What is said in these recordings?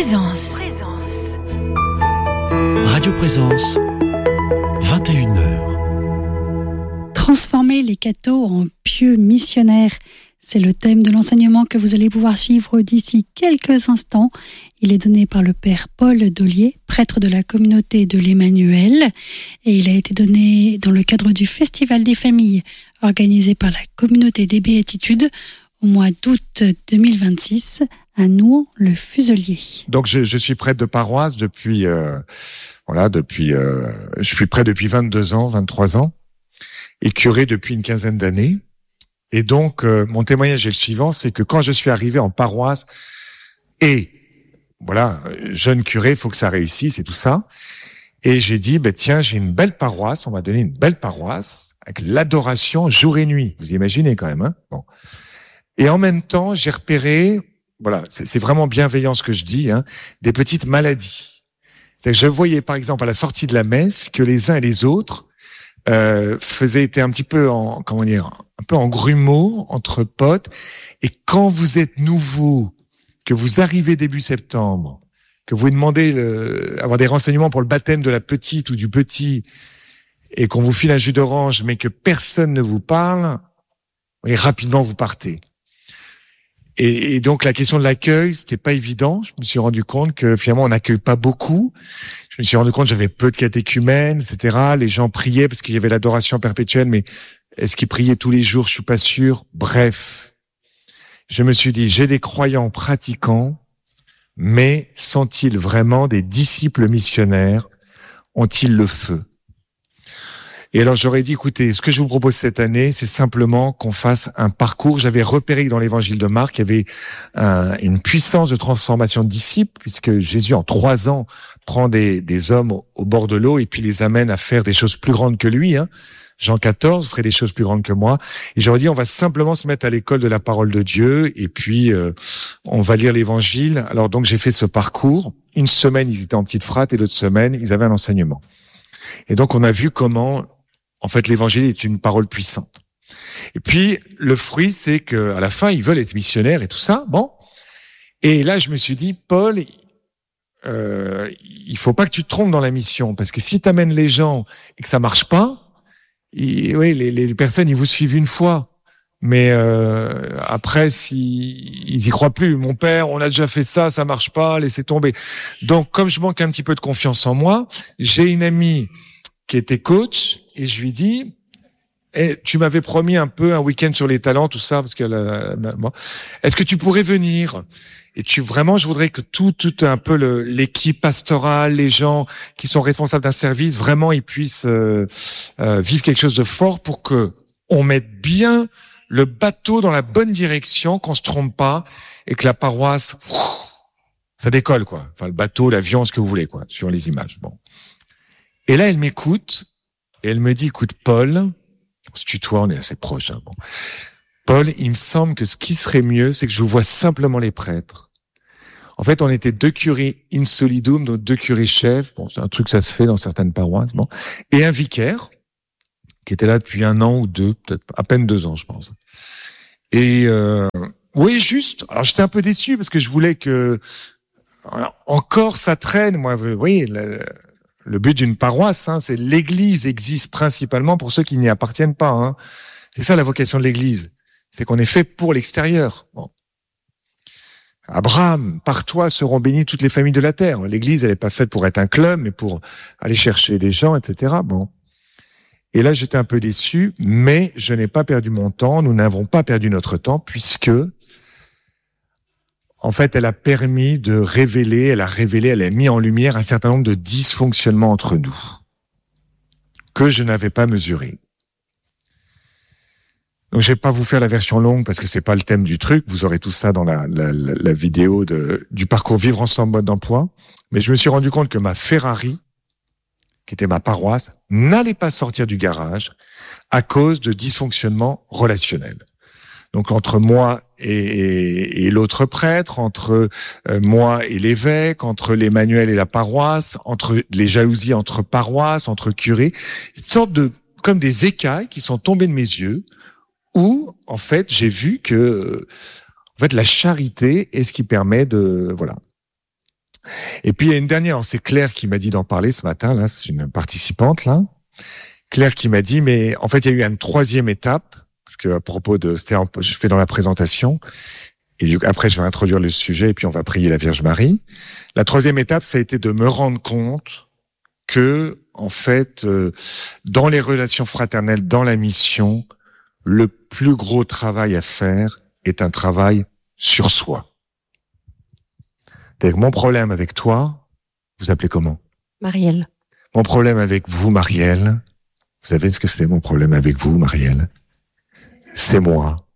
Présence. Radio Présence, 21h. Transformer les cathos en pieux missionnaires. C'est le thème de l'enseignement que vous allez pouvoir suivre d'ici quelques instants. Il est donné par le père Paul Dollier, prêtre de la communauté de l'Emmanuel. Et il a été donné dans le cadre du Festival des familles, organisé par la communauté des Béatitudes au mois d'août 2026 à Nouan-le-Fuselier. Donc je suis prêtre de paroisse depuis, je suis prêtre depuis 22 ans, 23 ans, et curé depuis une quinzaine d'années. Et donc, mon témoignage est le suivant, c'est que quand je suis arrivé en paroisse, et voilà, jeune curé, il faut que ça réussisse et tout ça, et j'ai dit, tiens, j'ai une belle paroisse, on m'a donné une belle paroisse, avec l'adoration jour et nuit. Vous imaginez quand même, hein? Bon. Et en même temps, j'ai repéré, voilà, c'est vraiment bienveillant ce que je dis, hein, des petites maladies. C'est-à-dire que je voyais, par exemple, à la sortie de la messe, que les uns et les autres étaient un petit peu un peu en grumeaux entre potes. Et quand vous êtes nouveau, que vous arrivez début septembre, que vous demandez avoir des renseignements pour le baptême de la petite ou du petit, et qu'on vous file un jus d'orange, mais que personne ne vous parle, et rapidement vous partez. Et donc la question de l'accueil, c'était pas évident. Je me suis rendu compte que finalement on n'accueille pas beaucoup. Je me suis rendu compte que j'avais peu de catéchumènes, etc. Les gens priaient parce qu'il y avait l'adoration perpétuelle, mais est-ce qu'ils priaient tous les jours? Je suis pas sûr. Bref, je me suis dit, j'ai des croyants pratiquants, mais sont-ils vraiment des disciples missionnaires? Ont-ils le feu? Et alors j'aurais dit, écoutez, ce que je vous propose cette année, c'est simplement qu'on fasse un parcours. J'avais repéré que dans l'évangile de Marc, il y avait une puissance de transformation de disciples, puisque Jésus, en 3 ans, prend des hommes au bord de l'eau et puis les amène à faire des choses plus grandes que lui. Hein. Jean 14 ferait des choses plus grandes que moi. Et j'aurais dit, on va simplement se mettre à l'école de la parole de Dieu et puis on va lire l'évangile. Alors donc j'ai fait ce parcours. Une semaine, ils étaient en petite frate et l'autre semaine, ils avaient un enseignement. Et donc on a vu comment... En fait, l'évangile est une parole puissante. Et puis, le fruit, c'est que à la fin, ils veulent être missionnaires et tout ça. Bon. Et là, je me suis dit, Paul, il faut pas que tu te trompes dans la mission, parce que si tu amènes les gens et que ça marche pas, les personnes, ils vous suivent une fois. Mais après, ils y croient plus. Mon père, on a déjà fait ça, ça marche pas, laissez tomber. Donc, comme je manque un petit peu de confiance en moi, j'ai une amie qui était coach, et je lui dis, tu m'avais promis un peu un week-end sur les talents, tout ça, parce que est-ce que tu pourrais venir? Et vraiment, je voudrais que tout un peu l'équipe pastorale, les gens qui sont responsables d'un service, vraiment, ils puissent vivre quelque chose de fort pour que on mette bien le bateau dans la bonne direction, qu'on se trompe pas, et que la paroisse, ça décolle, quoi. Enfin, le bateau, l'avion, ce que vous voulez, quoi, sur les images. Bon. Et là, elle m'écoute, et elle me dit, écoute, Paul, on se tutoie, on est assez proches, hein, bon. Paul, il me semble que ce qui serait mieux, c'est que je vous vois simplement les prêtres. En fait, on était 2 curés in solidum, donc 2 curés chefs, bon, c'est un truc, ça se fait dans certaines paroisses, bon, et un vicaire, qui était là depuis 1 an ou 2, peut-être à peine 2 ans, je pense. Et, oui, juste, alors j'étais un peu déçu, parce que je voulais que, encore ça traîne, moi, vous voyez, le but d'une paroisse, hein, c'est l'Église existe principalement pour ceux qui n'y appartiennent pas. Hein. C'est ça la vocation de l'Église, c'est qu'on est fait pour l'extérieur. Bon. Abraham, par toi seront bénies toutes les familles de la terre. L'Église, elle n'est pas faite pour être un club, mais pour aller chercher des gens, etc. Bon. Et là, j'étais un peu déçu, mais je n'ai pas perdu mon temps. Nous n'avons pas perdu notre temps, puisque en fait, elle a permis de révéler, elle a mis en lumière un certain nombre de dysfonctionnements entre nous que je n'avais pas mesurés. Donc, je vais pas vous faire la version longue parce que c'est pas le thème du truc. Vous aurez tout ça dans la vidéo du parcours Vivre ensemble mode d'emploi. Mais je me suis rendu compte que ma Ferrari, qui était ma paroisse, n'allait pas sortir du garage à cause de dysfonctionnements relationnels. Donc entre moi et l'autre prêtre, entre moi et l'évêque, entre l'Emmanuel et la paroisse, entre les jalousies entre paroisses, entre curés, une sorte de comme des écailles qui sont tombées de mes yeux, où en fait j'ai vu que en fait la charité est ce qui permet de voilà. Et puis il y a une dernière, c'est Claire qui m'a dit d'en parler ce matin, là, c'est une participante, là. Claire qui m'a dit, mais en fait, il y a eu une troisième étape, parce que à propos de, je fais dans la présentation, et après je vais introduire le sujet, et puis on va prier la Vierge Marie. La troisième étape, ça a été de me rendre compte que, en fait, dans les relations fraternelles, dans la mission, le plus gros travail à faire est un travail sur soi. C'est-à-dire que mon problème avec toi, vous appelez comment? Marielle. Mon problème avec vous, Marielle, vous savez ce que c'est mon problème avec vous, Marielle? C'est moi.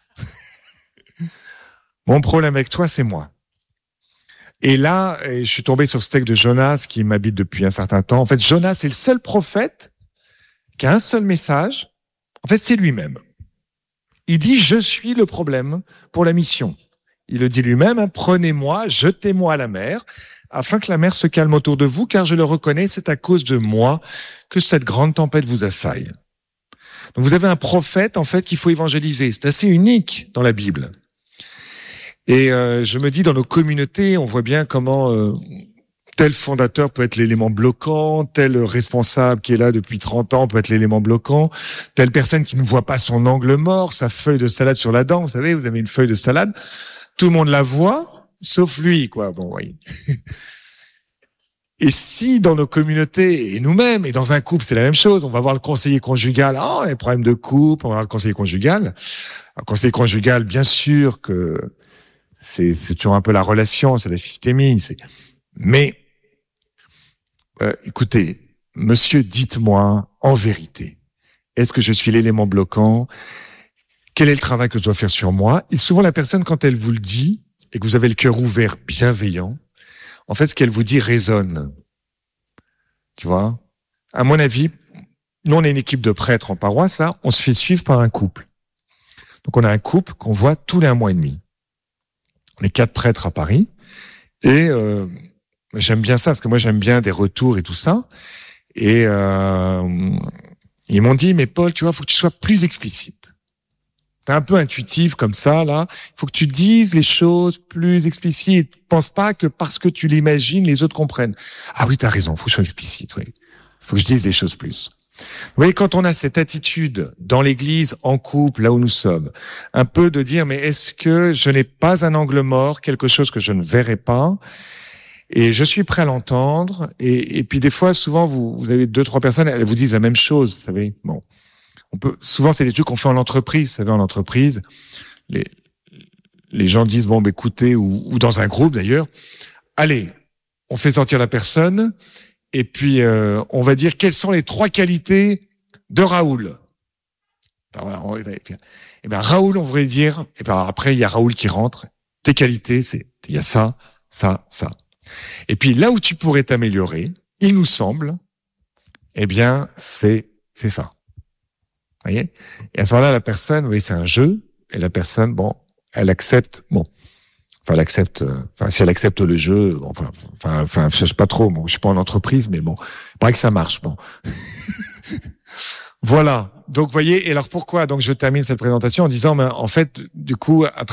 Mon problème avec toi, c'est moi. Et là, je suis tombé sur ce texte de Jonas qui m'habite depuis un certain temps. En fait, Jonas est le seul prophète qui a un seul message. En fait, c'est lui-même. Il dit, je suis le problème pour la mission. Il le dit lui-même, hein, prenez-moi, jetez-moi à la mer, afin que la mer se calme autour de vous, car je le reconnais, c'est à cause de moi que cette grande tempête vous assaille. Donc vous avez un prophète, en fait, qu'il faut évangéliser. C'est assez unique dans la Bible. Et je me dis, dans nos communautés, on voit bien comment tel fondateur peut être l'élément bloquant, tel responsable qui est là depuis 30 ans peut être l'élément bloquant, telle personne qui ne voit pas son angle mort, sa feuille de salade sur la dent, vous savez, vous avez une feuille de salade, tout le monde la voit, sauf lui, quoi. Bon, oui. Et si dans nos communautés, et nous-mêmes, et dans un couple, c'est la même chose, on va voir le conseiller conjugal, oh, les problèmes de couple, on va voir le conseiller conjugal. Le conseiller conjugal, bien sûr que c'est toujours un peu la relation, c'est la systémie, mais écoutez, monsieur, dites-moi en vérité, est-ce que je suis l'élément bloquant? Quel est le travail que je dois faire sur moi? Et souvent, la personne, quand elle vous le dit, et que vous avez le cœur ouvert, bienveillant, en fait, ce qu'elle vous dit résonne. Tu vois? À mon avis, nous, on est une équipe de prêtres en paroisse, là, on se fait suivre par un couple. Donc, on a un couple qu'on voit tous les 1 mois et demi. On est 4 prêtres à Paris, et j'aime bien ça, parce que moi, j'aime bien des retours et tout ça. Et ils m'ont dit, mais Paul, tu vois, faut que tu sois plus explicite. T'es un peu intuitif comme ça, là. Il faut que tu dises les choses plus explicites. Pense pas que parce que tu l'imagines, les autres comprennent. Ah oui, t'as raison, faut que je sois explicite, oui. Faut que je dise les choses plus. Vous voyez, quand on a cette attitude dans l'église, en couple, là où nous sommes, un peu de dire, mais est-ce que je n'ai pas un angle mort, quelque chose que je ne verrai pas? Et je suis prêt à l'entendre. Et puis des fois, souvent, vous avez 2-3 personnes, elles vous disent la même chose, vous savez. Bon. Souvent, c'est des trucs qu'on fait en entreprise. Vous savez, en entreprise, les gens disent, bon, bah, écoutez, ou dans un groupe d'ailleurs, allez, on fait sortir la personne, et puis on va dire quelles sont les 3 qualités de Raoul. Ben, voilà, et ben Raoul, on voudrait dire, et ben après il y a Raoul qui rentre. Tes qualités, il y a ça, ça, ça. Et puis là où tu pourrais t'améliorer, il nous semble, eh bien c'est ça. Vous voyez? Et à ce moment-là, la personne, oui, c'est un jeu, et la personne, bon, elle accepte, bon, enfin, elle accepte, si elle accepte le jeu, bon, enfin, je sais pas trop, bon, je suis pas en entreprise, mais bon, il paraît que ça marche, bon. Voilà. Donc, vous voyez, et alors pourquoi? Donc, je termine cette présentation en disant, en fait, du coup,